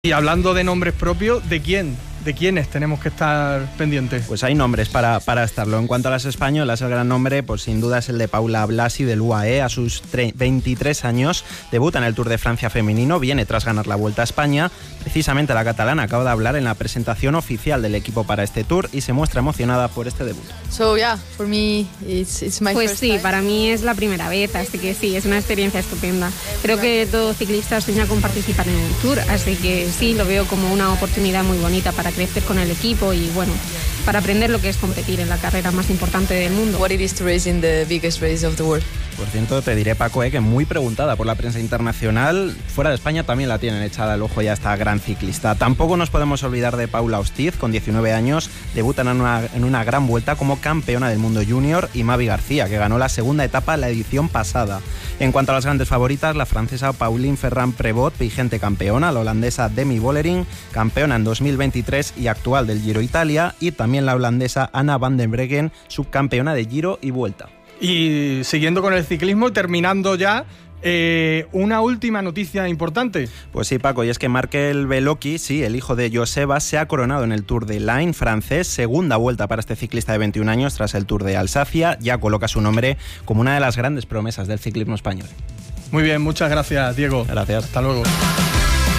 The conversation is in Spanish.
Y hablando de nombres propios, ¿de quién? ¿De quiénes tenemos que estar pendientes? Pues hay nombres para estarlo. En cuanto a las españolas, el gran nombre, pues sin duda es el de Paula Blasi del UAE. A sus 23 años debuta en el Tour de Francia femenino, viene tras ganar la Vuelta a España. Precisamente la catalana acaba de hablar en la presentación oficial del equipo para este Tour y se muestra emocionada por este debut. For me, it's my pues first sí, time. Para mí es la primera vez, así que sí, es una experiencia estupenda. Creo que todo ciclista sueña con participar en el Tour, así que sí, lo veo como una oportunidad muy bonita para crecer con el equipo y bueno, para aprender lo que es competir en la carrera más importante del mundo. What it is to race in the biggest race of the world. Por cierto, te diré, Paco, que muy preguntada por la prensa internacional. Fuera de España también la tienen echada al ojo ya esta gran ciclista. Tampoco nos podemos olvidar de Paula Ostiz, con 19 años, debutan en una gran vuelta como campeona del mundo junior, y Mavi García, que ganó la segunda etapa la edición pasada. En cuanto a las grandes favoritas, la francesa Pauline Ferrand-Prévot, vigente campeona, la holandesa Demi Vollering, campeona en 2023 y actual del Giro Italia, y también la holandesa Anna van den Breggen, subcampeona de Giro y Vuelta. Y siguiendo con el ciclismo y terminando ya, una última noticia importante. Pues sí, Paco, y es que Markel Bellocchi, sí, el hijo de Joseba, se ha coronado en el Tour de l'Ain francés, segunda vuelta para este ciclista de 21 años tras el Tour de Alsacia, ya coloca su nombre como una de las grandes promesas del ciclismo español. Muy bien, muchas gracias, Diego. Gracias. Hasta luego.